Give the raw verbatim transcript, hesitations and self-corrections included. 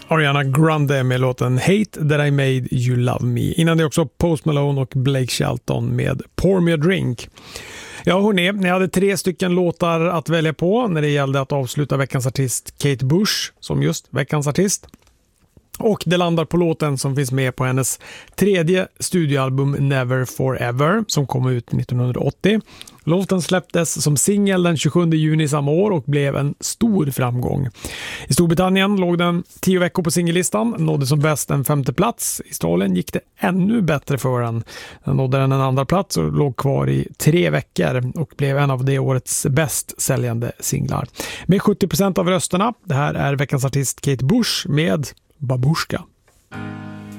Ariana Grande med låten Hate That I Made You Love Me. Innan det också Post Malone och Blake Shelton med Pour Me A Drink. Ja hörni, ni hade tre stycken låtar att välja på när det gällde att avsluta veckans artist Kate Bush som just veckans artist. Och det landar på låten som finns med på hennes tredje studioalbum Never Forever som kom ut nittonhundraåttio. Låten släpptes som singel den tjugosjunde juni samma år och blev en stor framgång. I Storbritannien låg den tio veckor på singellistan, nådde som bäst en femte plats. I Australien gick det ännu bättre för den. Den nådde den en andra plats och låg kvar i tre veckor och blev en av det årets bäst säljande singlar. Med sjuttio procent av rösterna, det här är veckans artist Kate Bush med Babushka.